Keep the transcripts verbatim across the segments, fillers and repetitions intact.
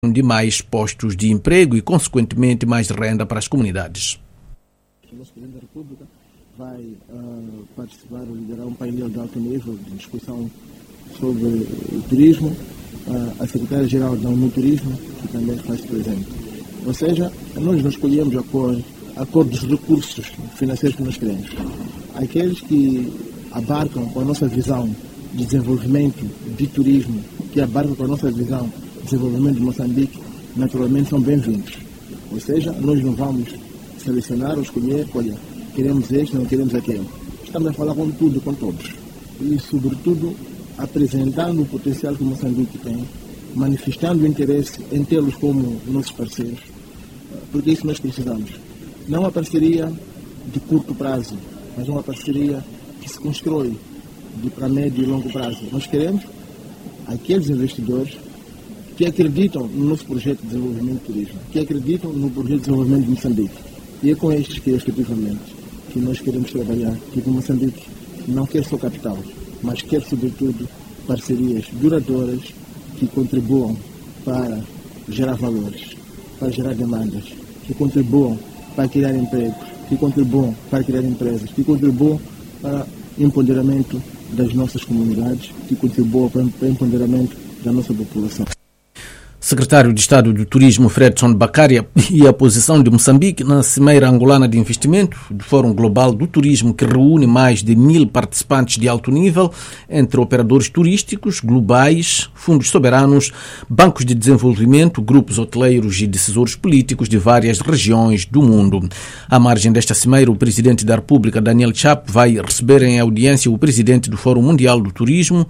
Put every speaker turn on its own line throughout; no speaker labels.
de mais postos de emprego e, consequentemente, mais renda para as comunidades.
O nosso Presidente da República vai uh, participar ou liderar um painel de alto nível de discussão sobre o turismo. Uh, a Secretária-Geral da União Turismo, que também faz presente. Ou seja, nós não escolhemos a cor, a cor dos recursos financeiros que nós queremos. Aqueles que abarcam com a nossa visão de desenvolvimento de turismo, que abarcam com a nossa visão de desenvolvimento de Moçambique, naturalmente são bem-vindos. Ou seja, nós não vamos selecionar ou escolher, olha, queremos este, não queremos aquele. Estamos a falar com tudo, com todos. E, sobretudo, apresentando o potencial que Moçambique tem, manifestando o interesse em tê-los como nossos parceiros, porque isso nós precisamos. Não uma parceria de curto prazo, mas uma parceria que se constrói de para médio e longo prazo. Nós queremos aqueles investidores que acreditam no nosso projeto de desenvolvimento de turismo, que acreditam no projeto de desenvolvimento de Moçambique. E é com estes que, efetivamente, que nós queremos trabalhar, que o Moçambique não quer só capital, mas quer, sobretudo, parcerias duradouras que contribuam para gerar valores, para gerar demandas, que contribuam para criar empregos, que contribuam para criar empresas, que contribuam para o empoderamento das nossas comunidades, que contribuam para o empoderamento da nossa população.
Secretário de Estado do Turismo, Fredson Bacária, e a posição de Moçambique na Cimeira Angolana de Investimento do Fórum Global do Turismo, que reúne mais de mil participantes de alto nível, entre operadores turísticos, globais, fundos soberanos, bancos de desenvolvimento, grupos hoteleiros e decisores políticos de várias regiões do mundo. À margem desta cimeira, o Presidente da República, Daniel Chapo, vai receber em audiência o Presidente do Fórum Mundial do Turismo,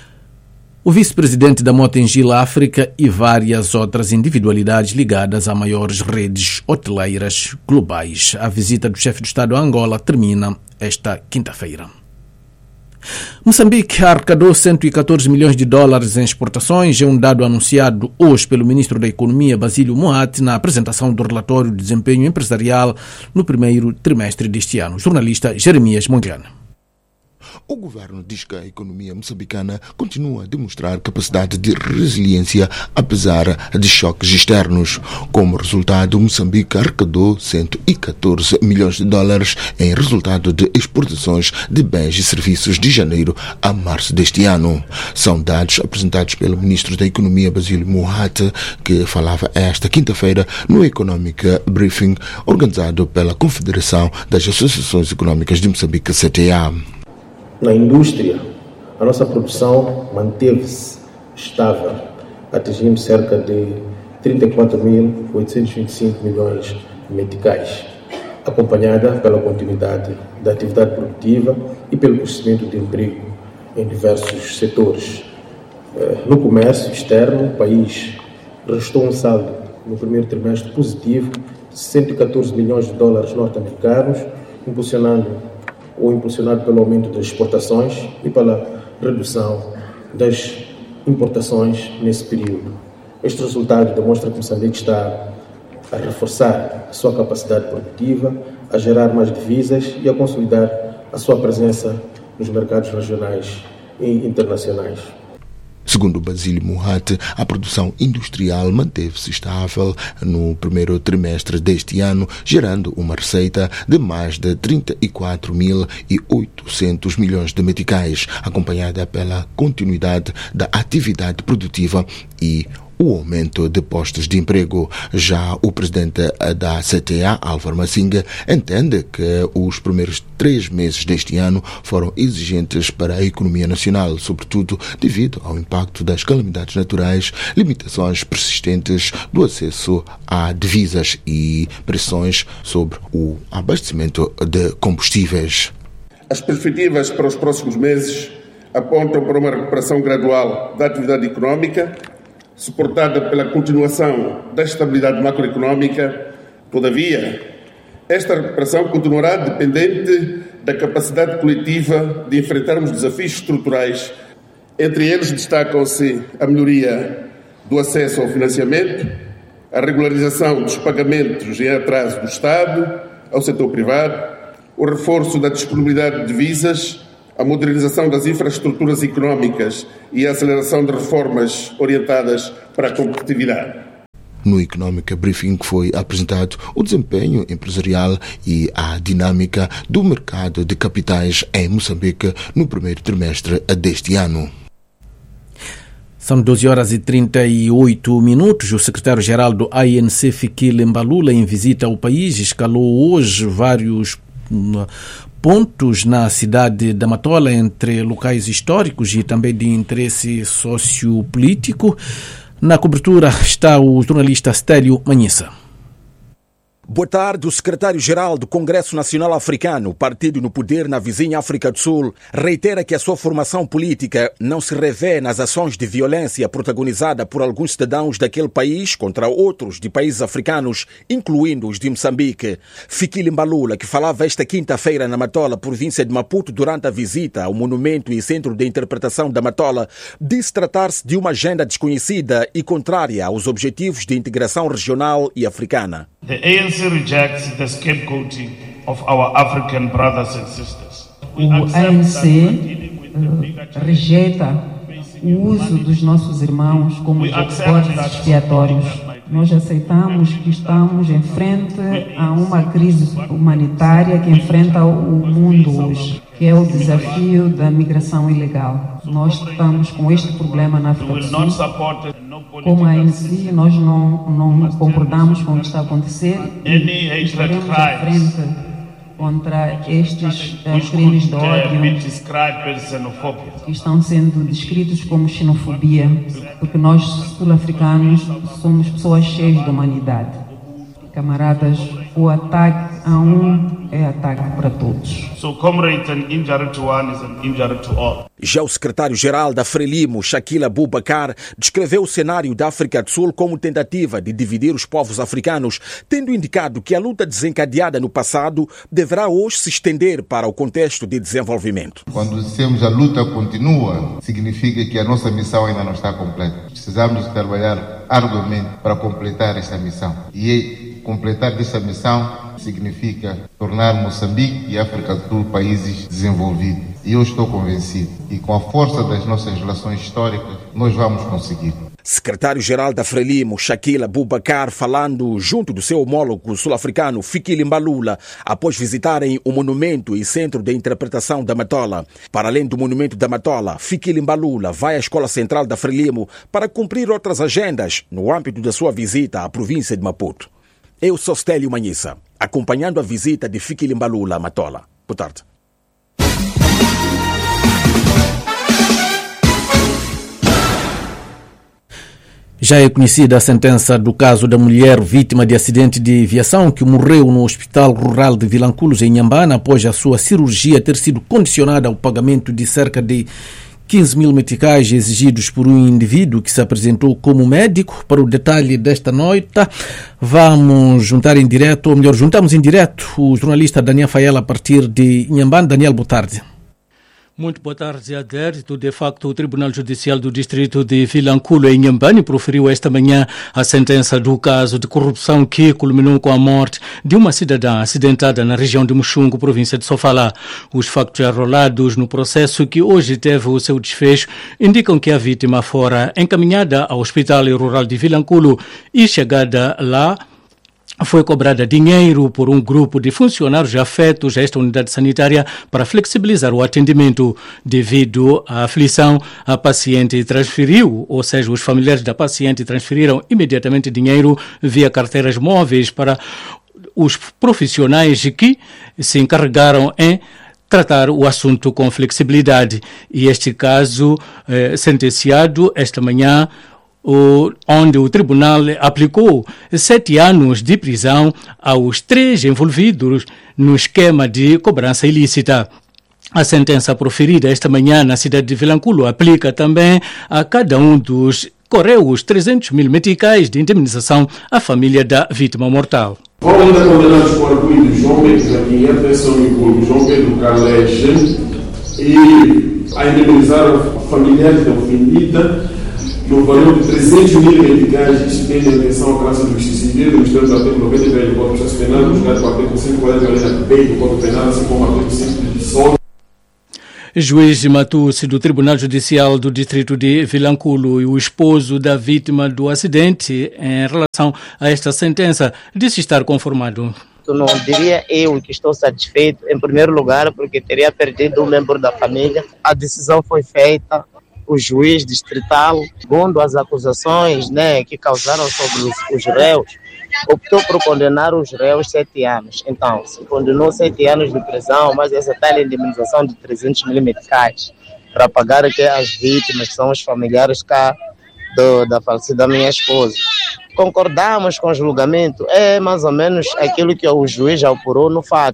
o vice-presidente da Motengil África e várias outras individualidades ligadas a maiores redes hoteleiras globais. A visita do chefe de Estado a Angola termina esta quinta-feira. Moçambique arrecadou cento e catorze milhões de dólares em exportações, é um dado anunciado hoje pelo ministro da Economia, Basílio Moati, na apresentação do relatório de desempenho empresarial no primeiro trimestre deste ano. O jornalista Jeremias Mongliano.
O governo diz que a economia moçambicana continua a demonstrar capacidade de resiliência apesar de choques externos. Como resultado, Moçambique arrecadou cento e catorze milhões de dólares em resultado de exportações de bens e serviços de janeiro a março deste ano. São dados apresentados pelo ministro da Economia, Basílio Moati, que falava esta quinta-feira no Economic Briefing organizado pela Confederação das Associações Econômicas de Moçambique, C T A.
Na indústria, a nossa produção manteve-se estável, atingindo cerca de trinta e quatro mil oitocentos e vinte e cinco milhões de meticais, acompanhada pela continuidade da atividade produtiva e pelo crescimento de emprego em diversos setores. No comércio externo, o país registrou um saldo no primeiro trimestre positivo de cento e catorze milhões de dólares norte-americanos, impulsionando ou impulsionado pelo aumento das exportações e pela redução das importações nesse período. Este resultado demonstra que Moçambique está a reforçar a sua capacidade produtiva, a gerar mais divisas e a consolidar a sua presença nos mercados regionais e internacionais.
Segundo Basílio Moati, a produção industrial manteve-se estável no primeiro trimestre deste ano, gerando uma receita de mais de trinta e quatro mil e oitocentos milhões de meticais, acompanhada pela continuidade da atividade produtiva e o aumento de postos de emprego. Já o presidente da C T A, Álvaro Massinga, entende que os primeiros três meses deste ano foram exigentes para a economia nacional, sobretudo devido ao impacto das calamidades naturais, limitações persistentes do acesso a divisas e pressões sobre o abastecimento de combustíveis.
As perspectivas para os próximos meses apontam para uma recuperação gradual da atividade económica, suportada pela continuação da estabilidade macroeconómica. Todavia, esta recuperação continuará dependente da capacidade coletiva de enfrentarmos desafios estruturais. Entre eles destacam-se a melhoria do acesso ao financiamento, a regularização dos pagamentos em atraso do Estado ao setor privado, o reforço da disponibilidade de divisas, a modernização das infraestruturas económicas e a aceleração de reformas orientadas para a competitividade.
No Economic Briefing foi apresentado o desempenho empresarial e a dinâmica do mercado de capitais em Moçambique no primeiro trimestre deste ano.
São doze horas e trinta e oito minutos. O secretário-geral do A N C, Fikile Mbalula, em visita ao país, escalou hoje vários pontos na cidade da Matola, entre locais históricos e também de interesse sociopolítico. Na cobertura está o jornalista Stélio Manhissa.
Boa tarde. O secretário-geral do Congresso Nacional Africano, partido no poder na vizinha África do Sul, reitera que a sua formação política não se revê nas ações de violência protagonizada por alguns cidadãos daquele país contra outros de países africanos, incluindo os de Moçambique. Fikile Mbalula, que falava esta quinta-feira na Matola, província de Maputo, durante a visita ao monumento e centro de interpretação da Matola, disse tratar-se de uma agenda desconhecida e contrária aos objetivos de integração regional e africana.
The A N C rejects the scapegoating of our African brothers and sisters.
O A N C uh, rejeita o uso dos nossos irmãos como bodes expiatórios. Nós aceitamos que estamos em frente a uma crise humanitária que enfrenta o mundo hoje, que é o desafio da migração ilegal. Nós estamos com este problema na África do Sul. Como a A N C, nós não, não concordamos com o que está a acontecer e estaremos em frente contra estes uh, crimes de ódio que estão sendo descritos como xenofobia, porque nós, sul-africanos, somos pessoas cheias de humanidade. Camaradas, o ataque a um é ataque para todos.
So, comrade, an injury to one is an injury to all.
Já o secretário-geral da Frelimo, Shakil Abubakar, descreveu o cenário da África do Sul como tentativa de dividir os povos africanos, tendo indicado que a luta desencadeada no passado deverá hoje se estender para o contexto de desenvolvimento.
Quando dissemos a luta continua, significa que a nossa missão ainda não está completa. Precisamos trabalhar arduamente para completar esta missão. E completar essa missão significa tornar Moçambique e África do Sul países desenvolvidos. E eu estou convencido que com a força das nossas relações históricas nós vamos conseguir.
Secretário-geral da Frelimo, Shakil Abubakar, falando junto do seu homólogo sul-africano Fikile Mbalula, após visitarem o monumento e centro de interpretação da Matola. Para além do monumento da Matola, Fikile Mbalula vai à Escola Central da Frelimo para cumprir outras agendas no âmbito da sua visita à província de Maputo. Eu sou Stélio Manhissa, acompanhando a visita de Fikile Mbalula à Matola. Boa tarde.
Já é conhecida a sentença do caso da mulher vítima de acidente de aviação que morreu no Hospital Rural de Vilanculos, em Inhambane, após a sua cirurgia ter sido condicionada ao pagamento de cerca de quinze mil meticais exigidos por um indivíduo que se apresentou como médico. Para o detalhe desta noite, vamos juntar em direto, ou melhor, juntamos em direto o jornalista Daniel Faela a partir de Inhambane. Daniel, boa tarde.
Muito boa tarde, Adérito. De facto, o Tribunal Judicial do Distrito de Vilanculo, em Inhambane, proferiu esta manhã a sentença do caso de corrupção que culminou com a morte de uma cidadã acidentada na região de Muxungu, província de Sofala. Os factos arrolados no processo, que hoje teve o seu desfecho, indicam que a vítima fora encaminhada ao Hospital Rural de Vilanculo e, chegada lá, foi cobrada dinheiro por um grupo de funcionários afetos a esta unidade sanitária para flexibilizar o atendimento. Devido à aflição, a paciente transferiu, ou seja, os familiares da paciente transferiram imediatamente dinheiro via carteiras móveis para os profissionais que se encarregaram em tratar o assunto com flexibilidade. E este caso, eh, sentenciado esta manhã, O, onde o tribunal aplicou sete anos de prisão aos três envolvidos no esquema de cobrança ilícita. A sentença proferida esta manhã na cidade de Vilanculo aplica também a cada um dos correios trezentos mil meticais de indemnização à família da vítima mortal.
Foram ainda condenados com arguido João Pedro Zaguinha, atenção e culto, João Pedro Calege, e a indemnizar familiares da ofendida no valor de trezentos mil meticais de estipêndio de atenção à classe do Justiça Civil, misturando o artigo noventa e três do Código de Processo Penal, buscado com o artigo cento e quarenta e oito B do Código Penal, assim como o artigo cento e dezoito.
Juiz Matusi do Tribunal Judicial do Distrito de Vilanculo e o esposo da vítima do acidente em relação a esta sentença disse estar conformado.
Não diria eu que estou satisfeito, em primeiro lugar, porque teria perdido um membro da família. A decisão foi feita, o juiz distrital, segundo as acusações, né, que causaram sobre os, os réus, optou por condenar os réus sete anos. Então, se condenou sete anos de prisão, mas essa tal indemnização de trezentos mil meticais para pagar aqui as vítimas, que são os familiares cá do, da falecida minha esposa. Concordamos com o julgamento, é mais ou menos aquilo que o juiz apurou no fato.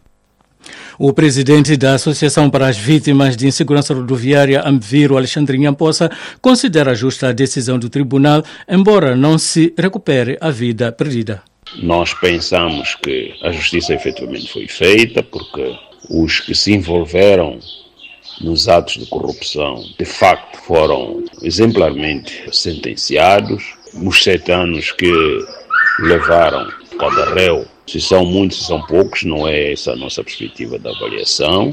O presidente da Associação para as Vítimas de Insegurança Rodoviária, Amviro, Alexandre Nhamposa, considera justa a decisão do tribunal, embora não se recupere a vida perdida.
Nós pensamos que a justiça efetivamente foi feita, porque os que se envolveram nos atos de corrupção, de facto, foram exemplarmente sentenciados. Os sete anos que levaram cada réu, se são muitos, se são poucos, não é essa a nossa perspectiva da avaliação.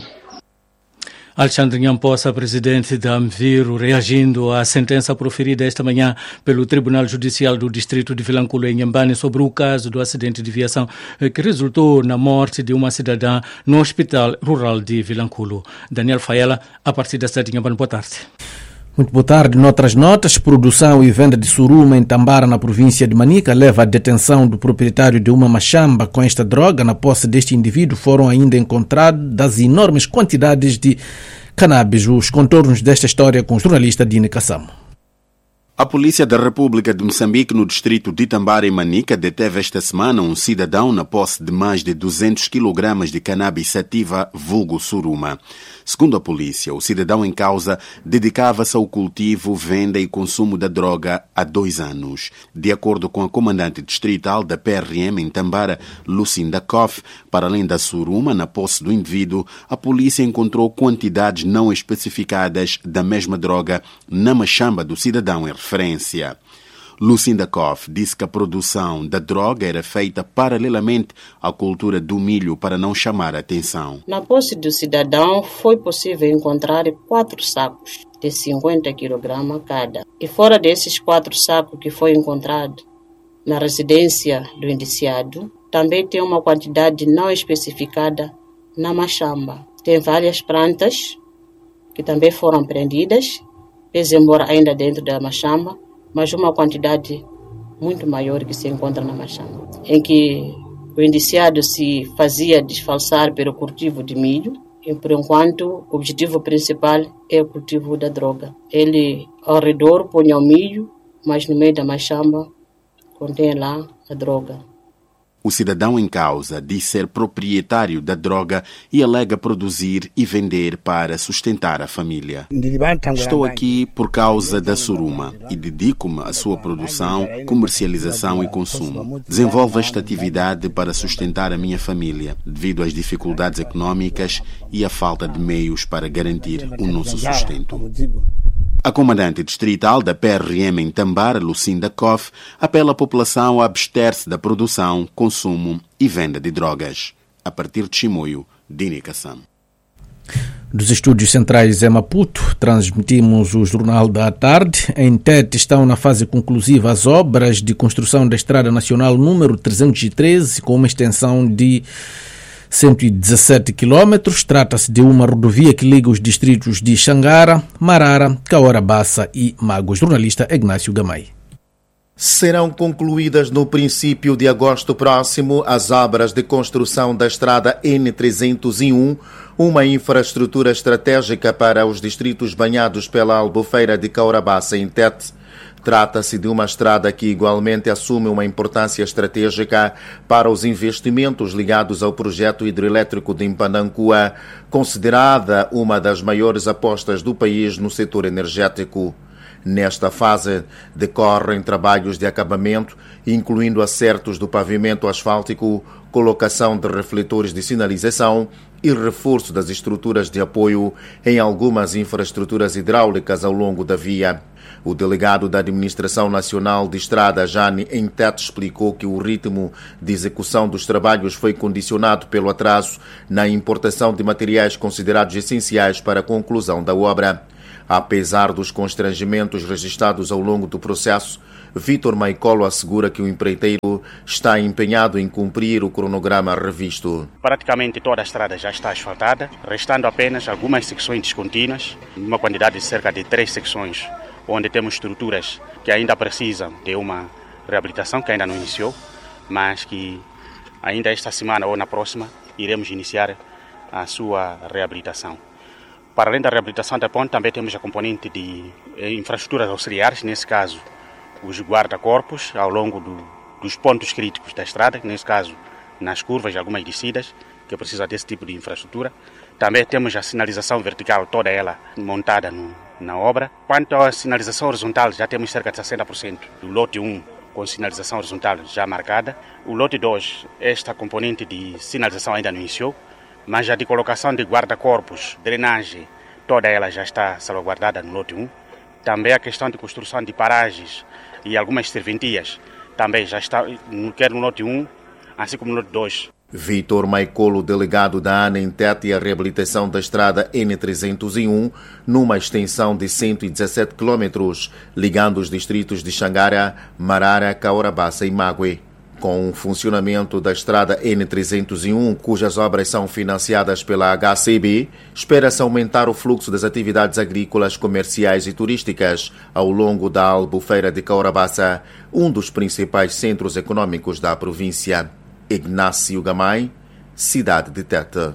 Alexandre Nhamposa, presidente da Amviro, reagindo à sentença proferida esta manhã pelo Tribunal Judicial do Distrito de Vilanculo, em Inhambane, sobre o caso do acidente de viação que resultou na morte de uma cidadã no Hospital Rural de Vilanculo. Daniel Faela, a partir da cidade de Inhambane, boa tarde.
Muito boa tarde. Noutras notas, produção e venda de suruma em Tambara, na província de Manica, leva à detenção do proprietário de uma machamba com esta droga. Na posse deste indivíduo foram ainda encontradas enormes quantidades de cannabis. Os contornos desta história com o jornalista Dine Kassamo.
A Polícia da República de Moçambique, no distrito de Tambara e Manica, deteve esta semana um cidadão na posse de mais de duzentos quilogramas de cannabis sativa, vulgo suruma. Segundo a polícia, o cidadão em causa dedicava-se ao cultivo, venda e consumo da droga há dois anos. De acordo com a comandante distrital da P R M em Tambara, Lucinda Koff, para além da suruma, na posse do indivíduo, a polícia encontrou quantidades não especificadas da mesma droga na machamba do cidadão em referência. Lucinda Koff disse que a produção da droga era feita paralelamente à cultura do milho para não chamar a atenção.
Na posse do cidadão foi possível encontrar quatro sacos de cinquenta quilogramas cada. E fora desses quatro sacos que foi encontrado na residência do indiciado, também tem uma quantidade não especificada na machamba. Tem várias plantas que também foram apreendidas, pese embora ainda dentro da machamba, mas uma quantidade muito maior que se encontra na machamba, em que o indiciado se fazia disfarçar pelo cultivo de milho, e por enquanto o objetivo principal é o cultivo da droga. Ele ao redor punha o milho, mas no meio da machamba contém lá a droga.
O cidadão em causa diz ser proprietário da droga e alega produzir e vender para sustentar a família. Estou aqui por causa da suruma e dedico-me à sua produção, comercialização e consumo. Desenvolvo esta atividade para sustentar a minha família, devido às dificuldades econômicas e à falta de meios para garantir o nosso sustento. A comandante distrital da P R M em Tambara, Lucinda Koff, apela à população a abster-se da produção, consumo e venda de drogas. A partir de Chimoio, Dini Kassam.
Dos estúdios centrais em Maputo, transmitimos o Jornal da Tarde. Em Tete estão na fase conclusiva as obras de construção da Estrada Nacional número trezentos e treze, com uma extensão de cento e dezassete quilômetros. Trata-se de uma rodovia que liga os distritos de Xangara, Marara, Caora Bassa e Mago. Jornalista Ignácio Gamay.
Serão concluídas no princípio de agosto próximo as obras de construção da estrada N trezentos e um, uma infraestrutura estratégica para os distritos banhados pela Albufeira de Caora Bassa em Tete. Trata-se de uma estrada que igualmente assume uma importância estratégica para os investimentos ligados ao projeto hidroelétrico de Impanancua, considerada uma das maiores apostas do país no setor energético. Nesta fase, decorrem trabalhos de acabamento, incluindo acertos do pavimento asfáltico, colocação de refletores de sinalização e reforço das estruturas de apoio em algumas infraestruturas hidráulicas ao longo da via. O delegado da Administração Nacional de Estrada, Jani Entete, explicou que o ritmo de execução dos trabalhos foi condicionado pelo atraso na importação de materiais considerados essenciais para a conclusão da obra. Apesar dos constrangimentos registrados ao longo do processo, Vítor Maicolo assegura que o empreiteiro está empenhado em cumprir o cronograma revisto.
Praticamente toda a estrada já está asfaltada, restando apenas algumas secções descontínuas, numa quantidade de cerca de três secções, onde temos estruturas que ainda precisam de uma reabilitação, que ainda não iniciou, mas que ainda esta semana ou na próxima iremos iniciar a sua reabilitação. Para além da reabilitação da ponte, também temos a componente de infraestruturas auxiliares, nesse caso os guarda-corpos ao longo do, dos pontos críticos da estrada, nesse caso nas curvas e algumas descidas, que precisa desse tipo de infraestrutura. Também temos a sinalização vertical, toda ela montada no, na obra. Quanto à sinalização horizontal, já temos cerca de sessenta por cento do lote um com sinalização horizontal já marcada. O lote dois, esta componente de sinalização ainda não iniciou, mas a de colocação de guarda-corpos, drenagem, toda ela já está salvaguardada no lote um. Também a questão de construção de paragens e algumas serventias também já está, quer no lote um, assim como no lote dois.
Vítor Maicolo, delegado da ANENTET e a reabilitação da estrada N trezentos e um, numa extensão de cento e dezassete quilômetros, ligando os distritos de Xangara, Marara, Caorabassa e Mague. Com o funcionamento da estrada N trezentos e um, cujas obras são financiadas pela H C B, espera-se aumentar o fluxo das atividades agrícolas, comerciais e turísticas ao longo da Albufeira de Caorabassa, um dos principais centros econômicos da província. Ignácio Gamay, cidade de Tete.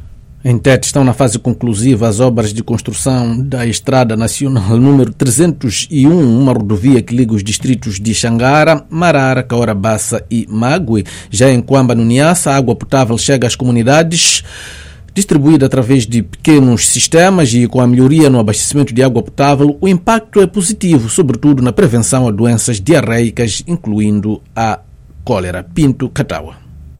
Em Tete estão na fase conclusiva as obras de construção da Estrada Nacional número trezentos e um, uma rodovia que liga os distritos de Xangara, Marara, Caorabassa e Mague. Já em Quamba, no Niassa, a água potável chega às comunidades, distribuída através de pequenos sistemas, e com a melhoria no abastecimento de água potável, o impacto é positivo, sobretudo na prevenção a doenças diarreicas, incluindo a cólera. Pinto Catawa.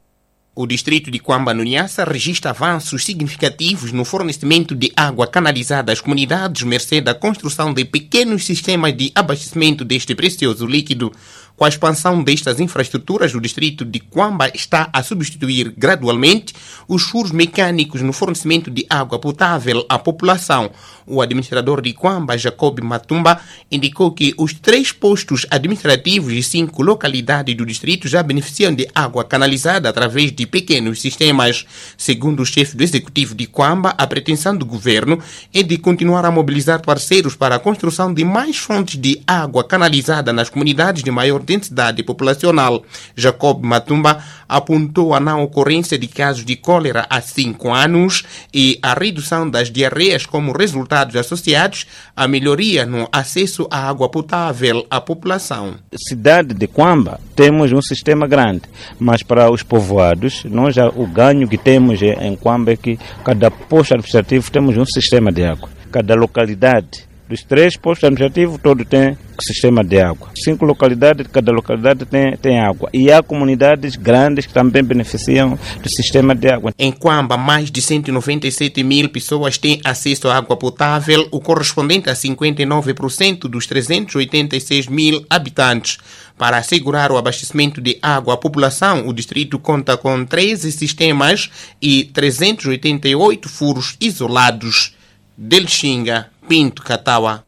O distrito de Quamba, no Niassa, registra avanços significativos no fornecimento de água canalizada às comunidades, mercê da construção de pequenos sistemas de abastecimento deste precioso líquido. Com a expansão destas infraestruturas, o distrito de Quamba está a substituir gradualmente os furos mecânicos no fornecimento de água potável à população. O administrador de Quamba, Jacob Matumba, indicou que os três postos administrativos e cinco localidades do distrito já beneficiam de água canalizada através de pequenos sistemas. Segundo o chefe do executivo de Quamba, a pretensão do governo é de continuar a mobilizar parceiros para a construção de mais fontes de água canalizada nas comunidades de maior densidade populacional. Jacob Matumba apontou a não ocorrência de casos de cólera há cinco anos e a redução das diarreias como resultados associados à melhoria no acesso à água potável à população.
Cidade de Quamba temos um sistema grande, mas para os povoados, nós já, o ganho que temos em Quamba é que cada posto administrativo temos um sistema de água. Cada localidade dos três postos administrativos, todo tem sistema de água. Cinco localidades, cada localidade tem, tem água. E há comunidades grandes que também beneficiam do sistema de água.
Em Quamba, mais de cento e noventa e sete mil pessoas têm acesso à água potável, o correspondente a cinquenta e nove por cento dos trezentos e oitenta e seis mil habitantes. Para assegurar o abastecimento de água à população, o distrito conta com treze sistemas e trezentos e oitenta e oito furos isolados. Del Xinga, Pinto Catawa.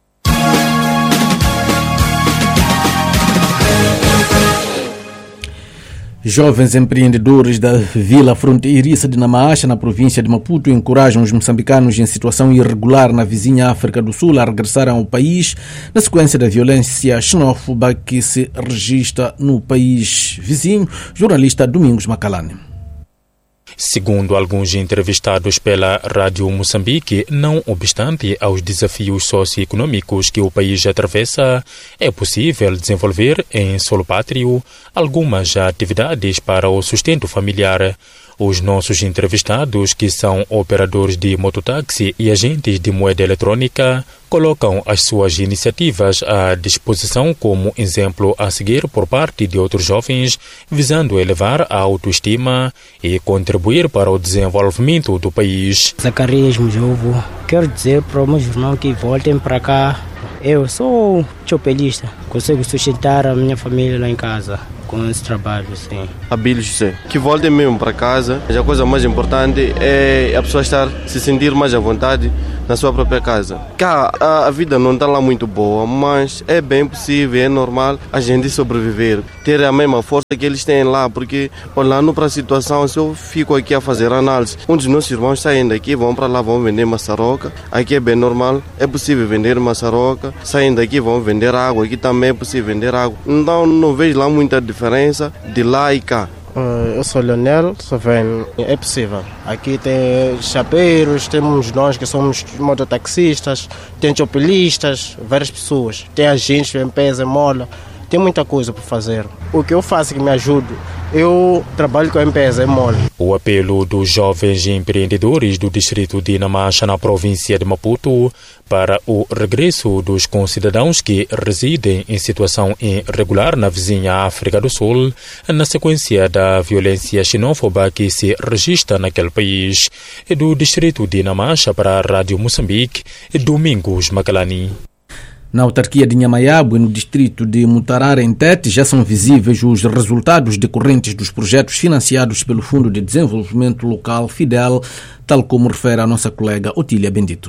Jovens empreendedores da vila fronteiriça de Namaacha, na província de Maputo, encorajam os moçambicanos em situação irregular na vizinha África do Sul a regressar ao país na sequência da violência xenófoba que se registra no país vizinho. Jornalista Domingos Macalane.
Segundo alguns entrevistados pela Rádio Moçambique, não obstante aos desafios socioeconômicos que o país atravessa, é possível desenvolver em solo pátrio algumas atividades para o sustento familiar. Os nossos entrevistados, que são operadores de mototáxi e agentes de moeda eletrônica, colocam as suas iniciativas à disposição como exemplo a seguir por parte de outros jovens, visando elevar a autoestima e contribuir para o desenvolvimento do país.
Zacarias Mujovo, quero dizer para o meu jornal que voltem para cá Eu sou chopelista, consigo sustentar a minha família lá em casa com esse trabalho, sim.
Abílio José, que voltem mesmo para casa. A coisa mais importante é a pessoa estar, se sentir mais à vontade na sua própria casa. Cá a, a vida não está lá muito boa, mas é bem possível, é normal a gente sobreviver, ter a mesma força que eles têm lá, porque olhando para a situação, se eu fico aqui a fazer análise, um dos nossos irmãos saem daqui, vão para lá, vão vender maçaroca, aqui é bem normal, é possível vender maçaroca, saem daqui, vão vender água, aqui também é possível vender água, então não vejo lá muita diferença de lá e cá.
Eu sou Leonel, só vem, é possível. Aqui tem chapeiros, temos nós que somos mototaxistas, tem chopelistas, várias pessoas. Tem agentes, M-Pesa, Mola, tem muita coisa para fazer. O que eu faço que me ajuda, eu trabalho com a M-Pesa, é Mola.
O apelo dos jovens empreendedores do distrito de Namacha, na província de Maputo, para o regresso dos concidadãos que residem em situação irregular na vizinha África do Sul, na sequência da violência xenófoba que se registra naquele país. Do distrito de Namacha para a Rádio Moçambique, Domingos Macalani.
Na autarquia de Nhamayabwe, no distrito de Mutarara, em Tete, já são visíveis os resultados decorrentes dos projetos financiados pelo Fundo de Desenvolvimento Local, FIDEL, tal como refere a nossa colega Otília Bendito.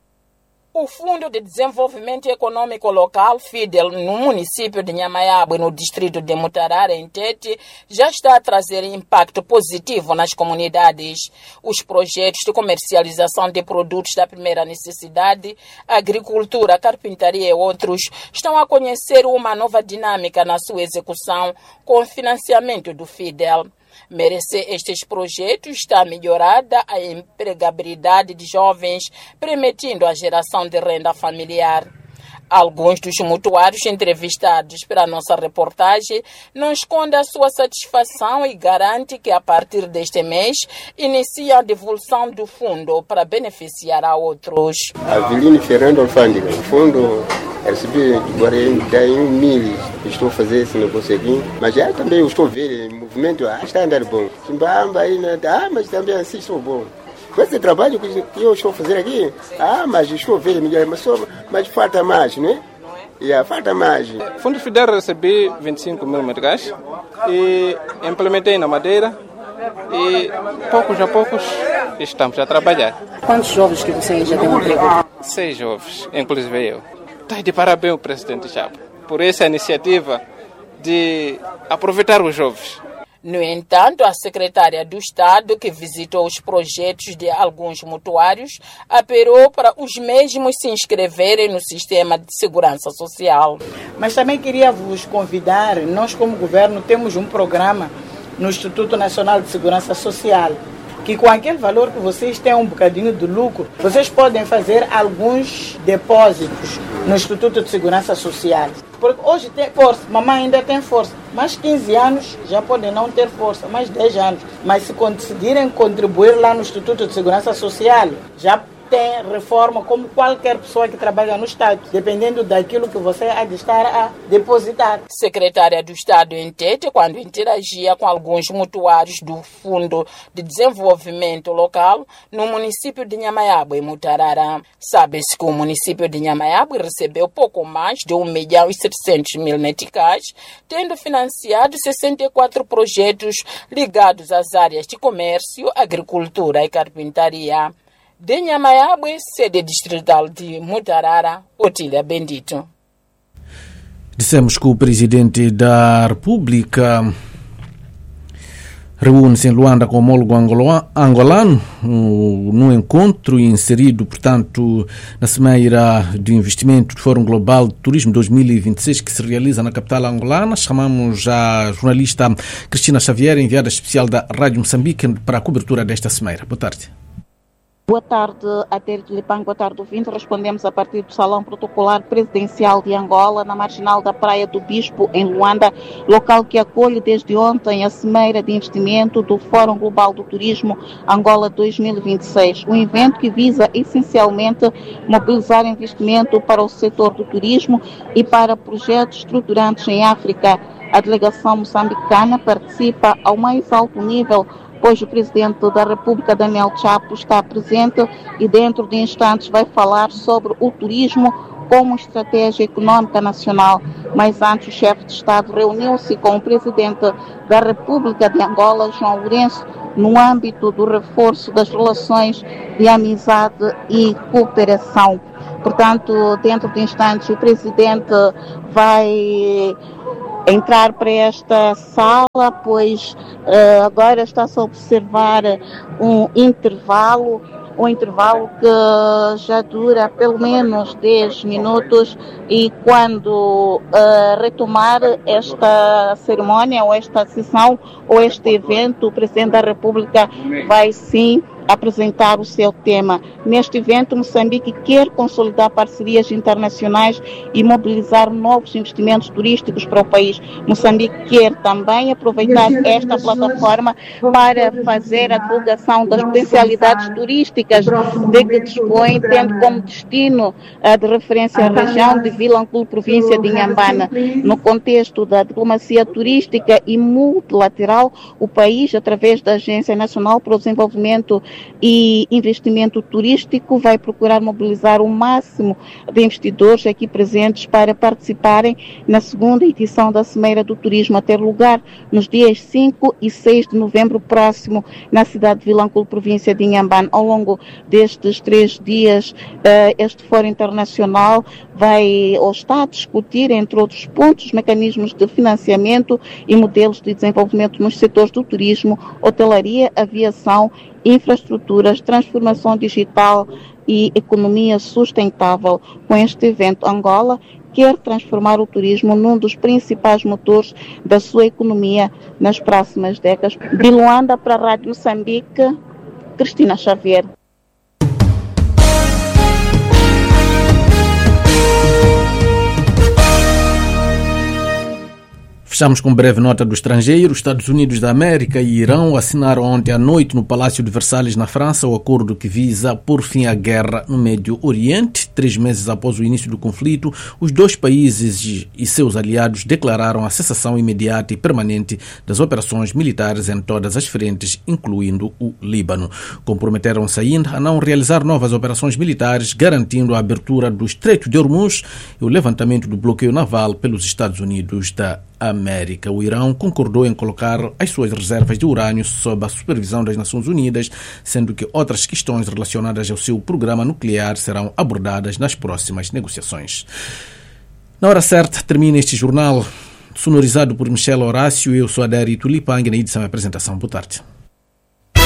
O Fundo de Desenvolvimento Econômico Local, FIDEL, no município de Nhamayabwe, no distrito de Mutarara, em Tete, já está a trazer impacto positivo nas comunidades. Os projetos de comercialização de produtos da primeira necessidade, agricultura, carpintaria e outros, estão a conhecer uma nova dinâmica na sua execução com financiamento do FIDEL. Merecer estes projetos está melhorada a empregabilidade de jovens, permitindo a geração de renda familiar. Alguns dos mutuários entrevistados pela nossa reportagem não escondem a sua satisfação e garantem que a partir deste mês inicia a devolução do fundo para beneficiar a outros.
Avelino Fernando Alfândega, o fundo recebi agora em mil, estou a fazer esse negócio aqui, mas já também eu estou a ver o movimento, ah, está a andar bom. Chimbamba aí, ah, mas também assim estou bom. Com esse trabalho que eu estou a fazer aqui, ah, mas estou a ver melhor, mas, só, mas falta mais, não é? Yeah, falta mais.
Fundo FIDEL recebi vinte e cinco mil meticais e implementei na Madeira e poucos a poucos estamos a trabalhar.
Quantos jovens que você já tem emprego?
Seis jovens, inclusive eu. Está de parabéns o presidente Chapa por essa iniciativa de aproveitar os jovens.
No entanto, a secretária do Estado, que visitou os projetos de alguns mutuários, apelou para os mesmos se inscreverem no sistema de segurança social.
Mas também queria vos convidar, nós como governo temos um programa no Instituto Nacional de Segurança Social, que com aquele valor que vocês têm um bocadinho de lucro, vocês podem fazer alguns depósitos no Instituto de Segurança Social. Porque hoje tem força, mamãe ainda tem força, mas quinze anos já podem não ter força, mais dez anos. Mas se decidirem contribuir lá no Instituto de Segurança Social, já tem reforma como qualquer pessoa que trabalha no Estado, dependendo daquilo que você há de estar a depositar.
Secretária do Estado em Tete, quando interagia com alguns mutuários do Fundo de Desenvolvimento Local no município de Nhamayabwe, em Mutarara. Sabe-se que o município de Nhamayabwe recebeu pouco mais de um milhão e setecentos mil meticais, tendo financiado sessenta e quatro projetos ligados às áreas de comércio, agricultura e carpintaria. De Nhamayabwe, sede distrital de Mutarara, Otília Bendito.
Dissemos que o presidente da República reúne-se em Luanda com o homólogo angolano no encontro inserido, portanto, na Cimeira de Investimento do Fórum Global de Turismo dois mil e vinte e seis, que se realiza na capital angolana. Chamamos a jornalista Cristina Xavier, enviada especial da Rádio Moçambique, para a cobertura desta cimeira. Boa tarde.
Boa tarde, Ader Lipan, boa tarde, ouvinte. Respondemos a partir do Salão Protocolar Presidencial de Angola, na marginal da Praia do Bispo, em Luanda, local que acolhe desde ontem a Cimeira de Investimento do Fórum Global do Turismo Angola dois mil e vinte e seis, um evento que visa essencialmente mobilizar investimento para o setor do turismo e para projetos estruturantes em África. A delegação moçambicana participa ao mais alto nível, pois o presidente da República, Daniel Chapo, está presente e dentro de instantes vai falar sobre o turismo como estratégia econômica nacional. Mas antes, o chefe de Estado reuniu-se com o presidente da República de Angola, João Lourenço, no âmbito do reforço das relações de amizade e cooperação. Portanto, dentro de instantes, o presidente vai entrar para esta sala, pois uh, agora está-se a observar um intervalo, um intervalo que já dura pelo menos dez minutos, e quando uh, retomar esta cerimônia ou esta sessão ou este evento, o Presidente da República vai sim apresentar o seu tema. Neste evento, Moçambique quer consolidar parcerias internacionais e mobilizar novos investimentos turísticos para o país. Moçambique quer também aproveitar esta plataforma para fazer a divulgação das potencialidades turísticas de que dispõe, tendo como destino uh, de referência a região de Vilanculo, província de Inhambane. No contexto da diplomacia turística e multilateral, o país, através da Agência Nacional para o Desenvolvimento e Investimento Turístico, vai procurar mobilizar o máximo de investidores aqui presentes para participarem na segunda edição da Cimeira do Turismo, a ter lugar nos dias cinco e seis de novembro próximo, na cidade de Vilanculo, província de Inhambane. Ao longo destes três dias, este Fórum Internacional vai ou está a discutir, entre outros pontos, mecanismos de financiamento e modelos de desenvolvimento nos setores do turismo, hotelaria, aviação, infraestruturas, transformação digital e economia sustentável. Com este evento, Angola quer transformar o turismo num dos principais motores da sua economia nas próximas décadas. De Luanda para a Rádio Moçambique, Cristina Xavier.
Fechamos com breve nota do estrangeiro. Os Estados Unidos da América e Irão assinaram ontem à noite no Palácio de Versalhes, na França, o acordo que visa pôr fim à guerra no Médio Oriente. Três meses após o início do conflito, os dois países e seus aliados declararam a cessação imediata e permanente das operações militares em todas as frentes, incluindo o Líbano. Comprometeram-se ainda a não realizar novas operações militares, garantindo a abertura do Estreito de Hormuz e o levantamento do bloqueio naval pelos Estados Unidos da América. O Irão concordou em colocar as suas reservas de urânio sob a supervisão das Nações Unidas, sendo que outras questões relacionadas ao seu programa nuclear serão abordadas nas próximas negociações. Na hora certa, termina este jornal sonorizado por Michel Horácio. Eu sou Adério Tulipang, na edição e apresentação. Boa tarde.